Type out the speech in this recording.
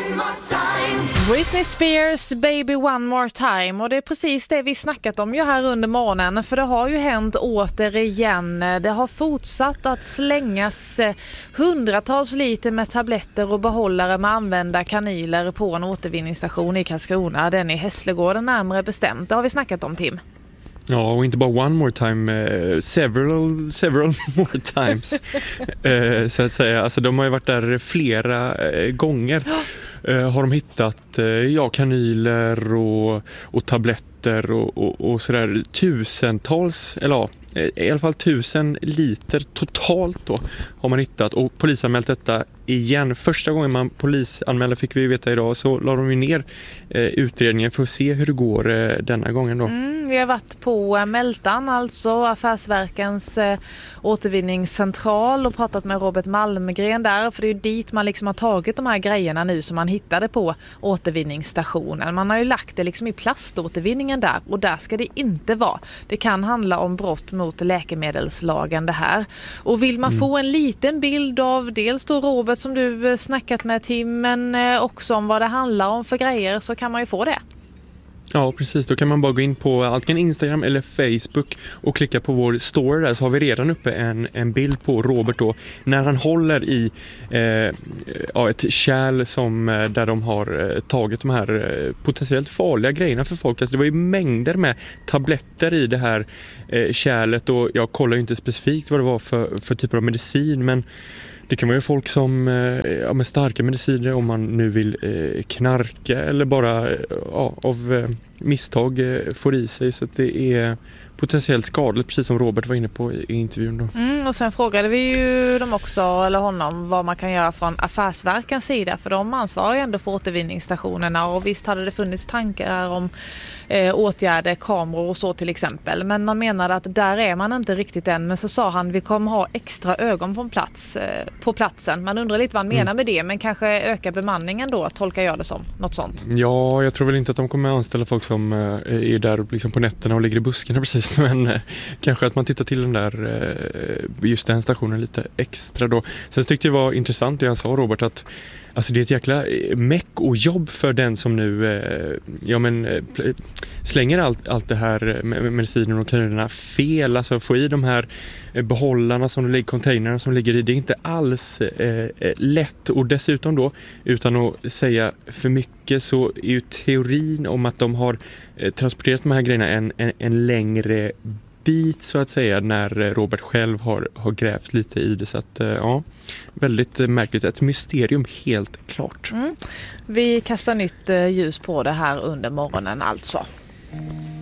Britney Spears Baby One More Time, och det är precis det vi snackat om ju här under morgonen, för det har ju hänt återigen. Det har fortsatt att slängas hundratals liter med tabletter och behållare med använda kanyler på en återvinningsstation i Karlskrona, den i Hässlegården närmare bestämt. Det har vi snackat om, Tim. Ja, och inte bara one more time, several more times, så att säga. Alltså de har ju varit där flera gånger. Har de hittat kanyler och tabletter och sådär, tusentals, eller ja, i alla fall 1000 liter totalt då har man hittat, och polisanmält detta igen. Första gången man polisanmälde, fick vi veta idag, så la de ju ner utredningen för att se hur det går denna gången då. Vi har varit på Mältan, alltså Affärsverkens återvinningscentral, och pratat med Robert Malmgren där, för det är ju dit man liksom har tagit de här grejerna nu som man hittade på återvinningsstationen. Man har ju lagt det liksom i plaståtervinningen där, och där ska det inte vara. Det kan handla om brott mot läkemedelslagen det här. Och vill man få en liten bild av dels då Robert som du snackat med, Tim, men också om vad det handlar om för grejer, så kan man ju få det. Ja, precis. Då kan man bara gå in på antingen Instagram eller Facebook och klicka på vår story där, så har vi redan uppe en bild på Robert då, när han håller i ett kärl som, där de har tagit de här potentiellt farliga grejerna för folk. Alltså det var ju mängder med tabletter i det här kärlet, och jag kollar ju inte specifikt vad det var för typer av medicin, men det kan vara ju folk som med starka mediciner om man nu vill knarka eller bara av misstag får i sig, så att det är potentiellt skadligt, precis som Robert var inne på i intervjun då. Och sen frågade vi ju dem också, eller honom, vad man kan göra från Affärsverkens sida, för de ansvarar ju ändå för återvinningsstationerna, och visst hade det funnits tankar om åtgärder, kameror och så till exempel, men man menade att där är man inte riktigt än. Men så sa han, vi kommer ha extra ögon på platsen. Man undrar lite vad han menar med det, men kanske öka bemanningen då, tolkar jag det som något sånt. Ja, jag tror väl inte att de kommer anställa folk som är där liksom på nätterna och ligger i buskarna precis, men kanske att man tittar till den där just den stationen lite extra då. Sen tyckte jag det var intressant det han sa, Robert, att alltså det är ett jäkla meck och jobb för den som nu slänger allt det här med medicinen och kanylerna fel. Alltså få i de här behållarna som ligger, containrarna som ligger i, det är inte alls lätt. Och dessutom då, utan att säga för mycket, så är ju teorin om att de har transporterat de här grejerna en längre bit så att säga, när Robert själv har grävt lite i det, så att väldigt märkligt, ett mysterium helt klart. Vi kastar nytt ljus på det här under morgonen alltså.